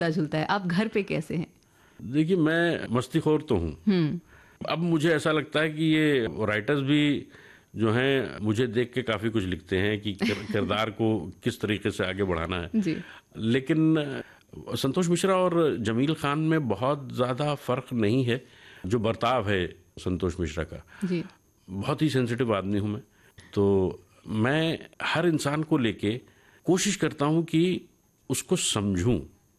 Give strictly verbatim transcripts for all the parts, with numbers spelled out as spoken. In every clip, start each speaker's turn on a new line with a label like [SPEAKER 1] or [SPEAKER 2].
[SPEAKER 1] झुलता है। आप घर पे कैसे हैं?
[SPEAKER 2] देखिए, मैं मस्तीखोर तो हूँ। अब मुझे ऐसा लगता है कि ये राइटर्स भी जो हैं मुझे देख के काफ़ी कुछ लिखते हैं कि किरदार को किस तरीके से आगे बढ़ाना है
[SPEAKER 1] जी।
[SPEAKER 2] लेकिन संतोष मिश्रा और जमील खान में बहुत ज़्यादा फ़र्क नहीं है। जो बर्ताव है संतोष मिश्रा का, जी। बहुत ही सेंसिटिव आदमी हूँ मैं, तो मैं हर इंसान को लेके कोशिश करता हूँ कि उसको समझूं,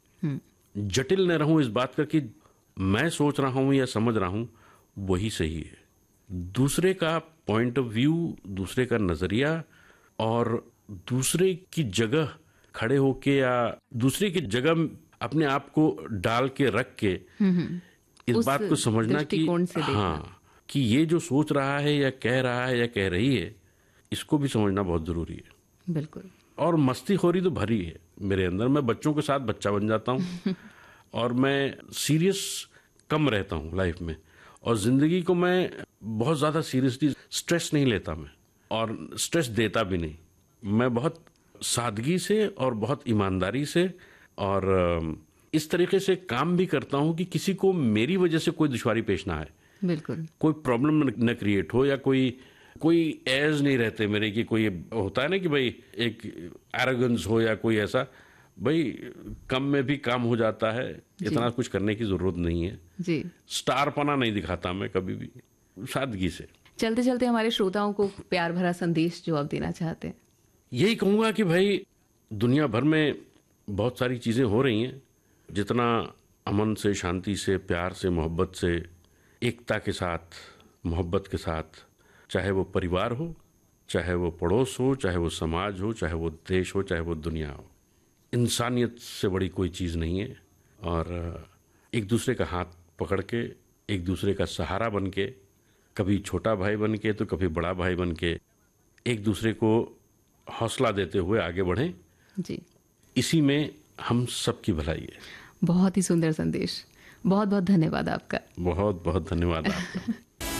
[SPEAKER 2] जटिल न रहूं इस बात का कि मैं सोच रहा हूं या समझ रहा हूं वही सही है। दूसरे का पॉइंट ऑफ व्यू, दूसरे का नजरिया और दूसरे की जगह खड़े होके या दूसरे की जगह अपने आप को डाल के रख के इस बात को समझना कि हाँ, कि ये जो सोच रहा है या कह रहा है या कह रही है, इसको भी समझना बहुत जरूरी है।
[SPEAKER 1] बिल्कुल।
[SPEAKER 2] और मस्तीखोरी तो भरी है मेरे अंदर। मैं बच्चों के साथ बच्चा बन जाता हूँ और मैं सीरियस कम रहता हूँ लाइफ में, और ज़िंदगी को मैं बहुत ज़्यादा सीरियसली स्ट्रेस नहीं लेता मैं, और स्ट्रेस देता भी नहीं। मैं बहुत सादगी से और बहुत ईमानदारी से और इस तरीके से काम भी करता हूँ कि किसी को मेरी वजह से कोई दुश्वारी पेश ना आए।
[SPEAKER 1] बिल्कुल।
[SPEAKER 2] कोई प्रॉब्लम न क्रिएट हो या कोई कोई एज नहीं रहते मेरे कि कोई होता है ना कि भाई एक एरोगेंस हो या कोई ऐसा, भाई कम में भी काम हो जाता है, इतना कुछ करने की जरूरत नहीं है जी। स्टार पना नहीं दिखाता मैं कभी भी, सादगी से।
[SPEAKER 1] चलते चलते हमारे श्रोताओं को प्यार भरा संदेश जो आप देना चाहते हैं।
[SPEAKER 2] यही कहूंगा कि भाई दुनिया भर में बहुत सारी चीजें हो रही हैं, जितना अमन से, शांति से, प्यार से, मोहब्बत से, एकता के साथ, मोहब्बत के साथ, चाहे वो परिवार हो, चाहे वो पड़ोस हो, चाहे वो समाज हो, चाहे वो देश हो, चाहे वो दुनिया हो, इंसानियत से बड़ी कोई चीज़ नहीं है। और एक दूसरे का हाथ पकड़ के, एक दूसरे का सहारा बन के, कभी छोटा भाई बन के तो कभी बड़ा भाई बन के, एक दूसरे को हौसला देते हुए आगे बढ़ें जी। इसी में हम सबकी भलाई है।
[SPEAKER 1] बहुत ही सुंदर संदेश। बहुत बहुत धन्यवाद आपका।
[SPEAKER 2] बहुत बहुत धन्यवाद आपका।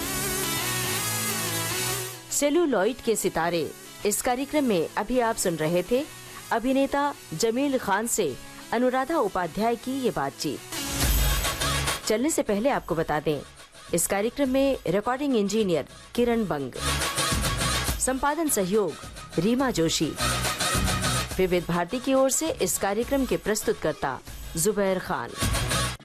[SPEAKER 3] सेलुलॉइड के सितारे, इस कार्यक्रम में अभी आप सुन रहे थे अभिनेता जमील खान से अनुराधा उपाध्याय की ये बातचीत। चलने से पहले आपको बता दें, इस कार्यक्रम में रिकॉर्डिंग इंजीनियर किरण बंग, संपादन सहयोग रीमा जोशी, विविध भारती की ओर से इस कार्यक्रम के प्रस्तुतकर्ता जुबैर खान।